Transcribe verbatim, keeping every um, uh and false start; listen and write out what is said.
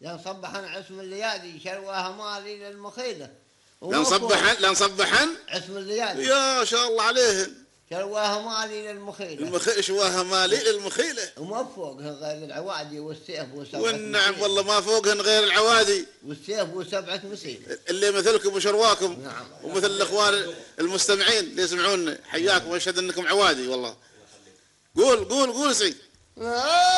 لنصبحن عصم الليالي شرواها مالي للمخيلة. لنصبحن لنصبحن عصم الليالي يا شاء الله عليهن شرواها مالي للمخيلة. المخ... شواها مالي للمخيلة. وما فوقها غير العوادي والسيف وسبعة. والنعم والله ما فوقهن غير العوادي والسيف وسبعة مسيل اللي مثلكم وشرواكم. نعم. ومثل الاخوان المستمعين اللي يسمعون حياكم واشهد انكم عوادي والله. قول قول قول سعيد.